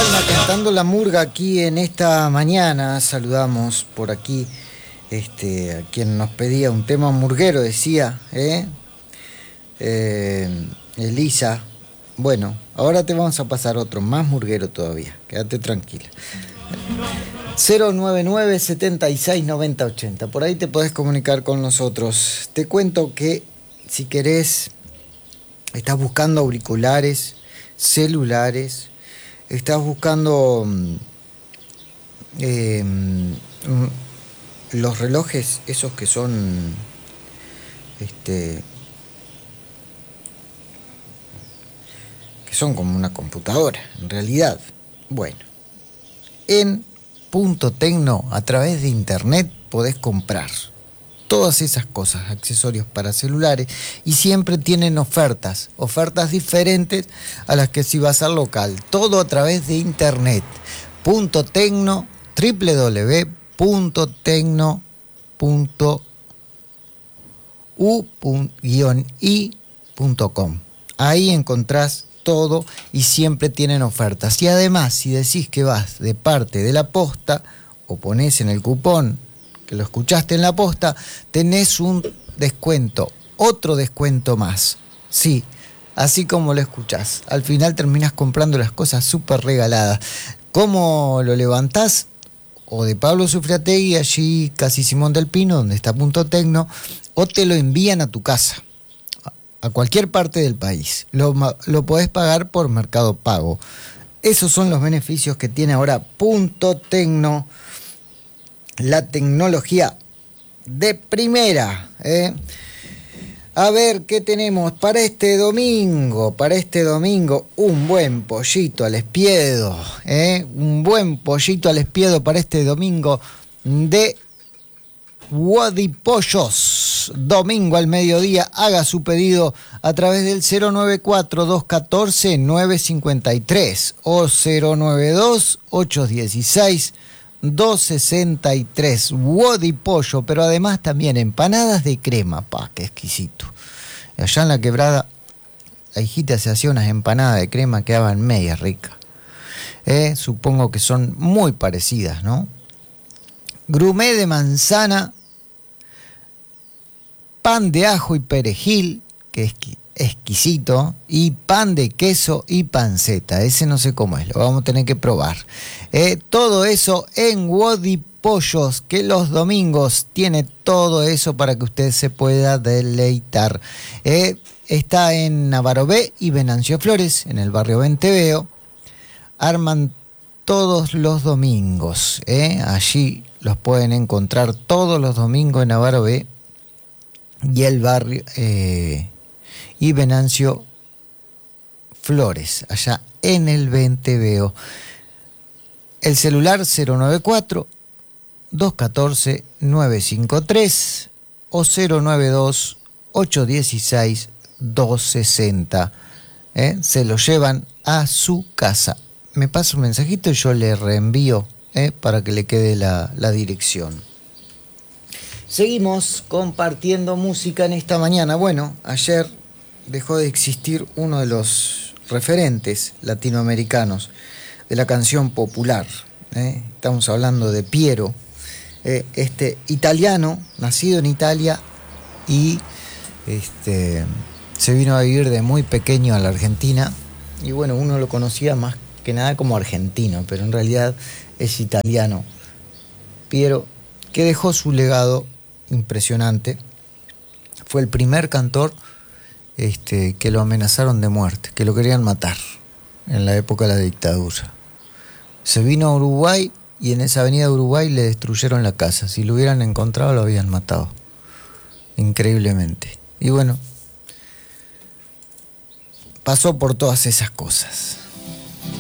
Cantando la murga aquí en esta mañana. Saludamos por aquí a quien nos pedía un tema murguero, decía, Elisa. Bueno, ahora te vamos a pasar otro más murguero todavía, quédate tranquila. 099 76 90 80, por ahí te podés comunicar con nosotros. Te cuento que si querés, estás buscando auriculares, celulares, estás buscando los relojes, esos que son que son como una computadora, en realidad. Bueno, en Punto Tecno, a través de internet, podés comprar todas esas cosas, accesorios para celulares, y siempre tienen ofertas diferentes a las que si vas al local. Todo a través de internet. Punto Tecno, www.tecno.u-i.com. Ahí encontrás todo y siempre tienen ofertas. Y además, si decís que vas de parte de la posta o ponés en el cupón que lo escuchaste en la posta, tenés un descuento, otro descuento más. Sí, así como lo escuchás. Al final terminás comprando las cosas súper regaladas. ¿Cómo lo levantás? O de Pablo Sufriategui, allí casi Simón del Pino, donde está Punto Tecno, o te lo envían a tu casa, a cualquier parte del país. Lo podés pagar por Mercado Pago. Esos son los beneficios que tiene ahora Punto Tecno, la tecnología de primera. A ver, ¿qué tenemos para este domingo? Para este domingo, un buen pollito al espiedo. Un buen pollito al espiedo para este domingo de Guadipollos. Domingo al mediodía, haga su pedido a través del 094-214-953 o 092-816-263. Guadipollo, pero además también empanadas de crema. Qué exquisito. Allá en la Quebrada, la hijita se hacía unas empanadas de crema que daban media rica. Supongo que son muy parecidas, ¿no? Grumé de manzana, pan de ajo y perejil, que es exquisito, y pan de queso y panceta. Ese no sé cómo es, lo vamos a tener que probar. Todo eso en Guadipollos, que los domingos tiene todo eso para que usted se pueda deleitar. Está en Navarro B y Venancio Flores, en el barrio Venteveo. Arman todos los domingos. Allí los pueden encontrar todos los domingos en Navarro B y el barrio y Venancio Flores, allá en el Venteveo. El celular 094-214-953 o 092-816-260. Se lo llevan a su casa. Me pasa un mensajito y yo le reenvío para que le quede la dirección. Seguimos compartiendo música en esta mañana. Bueno, ayer dejó de existir uno de los referentes latinoamericanos de la canción popular. Estamos hablando de Piero, este italiano, nacido en Italia y se vino a vivir de muy pequeño a la Argentina. Y bueno, uno lo conocía más que nada como argentino, pero en realidad es italiano. Piero, que dejó su legado impresionante. Fue el primer cantor que lo amenazaron de muerte, que lo querían matar en la época de la dictadura. Se vino a Uruguay y en esa avenida de Uruguay le destruyeron la casa. Si lo hubieran encontrado, lo habían matado. Increíblemente. Y bueno, pasó por todas esas cosas.